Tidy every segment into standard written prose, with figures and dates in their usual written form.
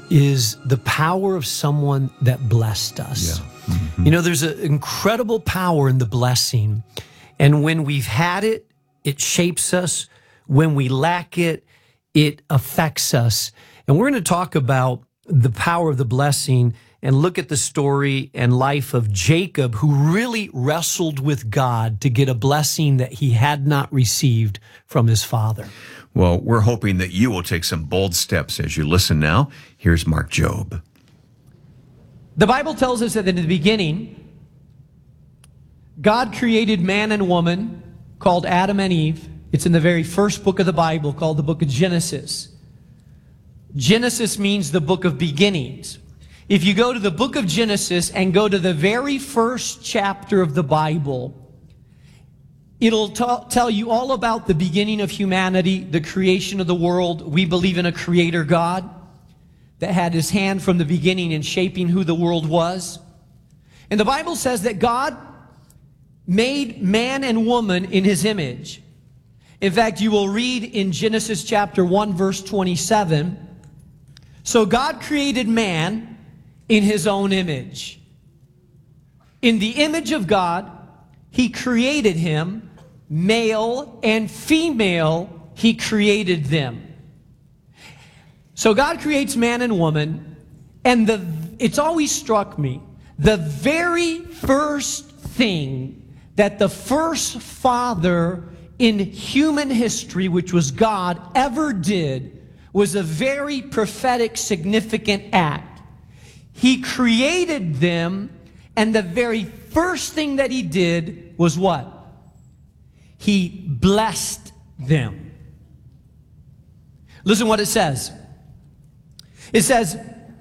is the power of someone that blessed us. Yeah. Mm-hmm. You know, there's an incredible power in the blessing. And when we've had it, it shapes us. When we lack it, it affects us. And we're going to talk about the power of the blessing and look at the story and life of Jacob, who really wrestled with God to get a blessing that he had not received from his father. Well, we're hoping that you will take some bold steps as you listen now. Here's Mark Jobe. The Bible tells us that in the beginning, God created man and woman called Adam and Eve. It's in the very first book of the Bible called the book of Genesis. Genesis means the book of beginnings. If you go to the book of Genesis and go to the very first chapter of the Bible, it'll tell you all about the beginning of humanity, the creation of the world. We believe in a creator God that had his hand from the beginning in shaping who the world was. And the Bible says that God made man and woman in his image. In fact, you will read in Genesis chapter 1, verse 27, so God created man in his own image. In the image of God, he created him. Male and female, he created them. So God creates man and woman, and it's always struck me, the very first thing that the first father in human history, which was God, ever did was a very prophetic, significant act. He created them, and the very first thing that he did was what? He blessed them. Listen what it says. It says,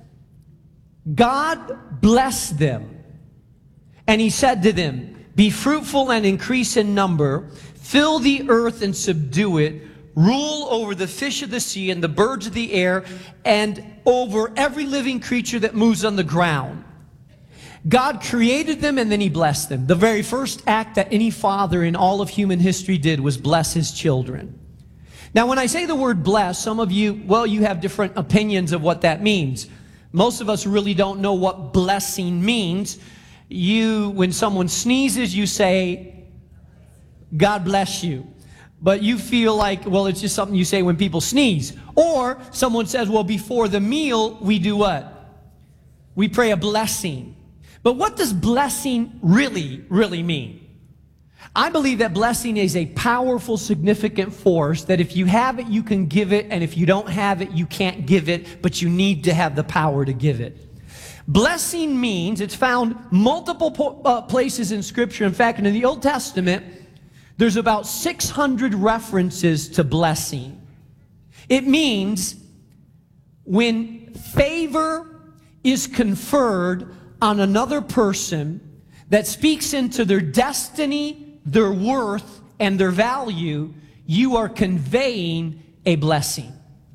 God blessed them, and he said to them, be fruitful and increase in number, fill the earth and subdue it, rule over the fish of the sea and the birds of the air, and over every living creature that moves on the ground. God created them, and then he blessed them. The very first act that any father in all of human history did was bless his children. Now, when I say the word bless, some of you, well, you have different opinions of what that means. Most of us really don't know what blessing means. When someone sneezes, you say, God bless you. But you feel like, well, it's just something you say when people sneeze. Or someone says, well, before the meal, we do what? We pray a blessing. But what does blessing really mean? I believe that blessing is a powerful, significant force that if you have it, you can give it, and if you don't have it, you can't give it, but you need to have the power to give it. Blessing means, it's found multiple places in Scripture. In fact, in the Old Testament, there's about 600 references to blessing. It means when favor is conferred on another person that speaks into their destiny, their worth, and their value, you are conveying a blessing.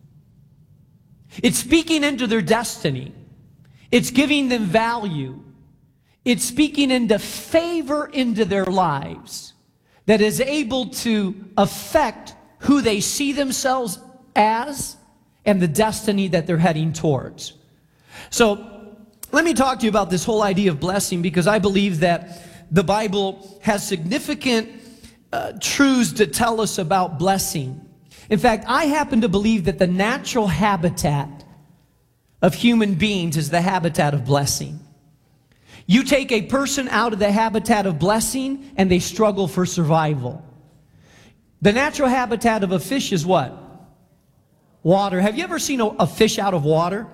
It's speaking into their destiny. It's giving them value. It's speaking into favor into their lives that is able to affect who they see themselves as and the destiny that they're heading towards. So let me talk to you about this whole idea of blessing, because I believe that the Bible has significant truths to tell us about blessing. In fact, I happen to believe that the natural habitat of human beings is the habitat of blessing. You take a person out of the habitat of blessing and they struggle for survival. The natural habitat of a fish is what? Water. Have you ever seen a fish out of water?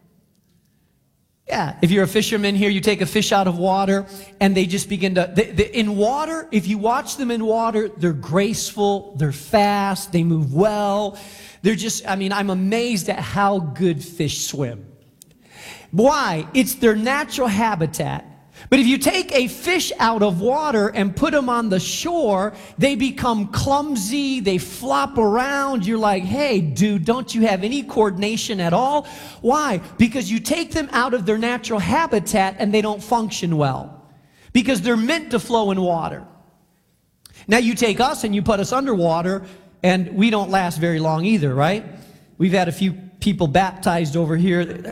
Yeah, if you're a fisherman here, you take a fish out of water and they just begin to, in water, if you watch them in water, they're graceful, they're fast, they move well. They're just, I'm amazed at how good fish swim. Why? It's their natural habitat. But if you take a fish out of water and put them on the shore, they become clumsy, they flop around. You're like, hey, dude, don't you have any coordination at all? Why? Because you take them out of their natural habitat and they don't function well. Because they're meant to flow in water. Now you take us and you put us underwater and we don't last very long either, right? We've had a few people baptized over here.